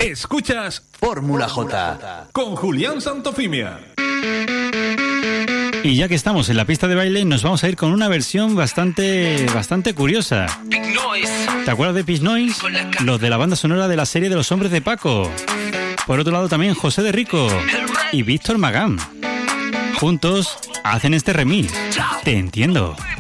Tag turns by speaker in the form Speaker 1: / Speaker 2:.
Speaker 1: Escuchas
Speaker 2: Fórmula J
Speaker 1: con Julián Santofimia.
Speaker 3: Y ya que estamos en la pista de baile, nos vamos a ir con una versión bastante curiosa. ¿Te acuerdas de Pig Noise? Los de la banda sonora de la serie de Los Hombres de Paco. Por otro lado también José de Rico y Víctor Magán. Juntos hacen este remix. Te entiendo.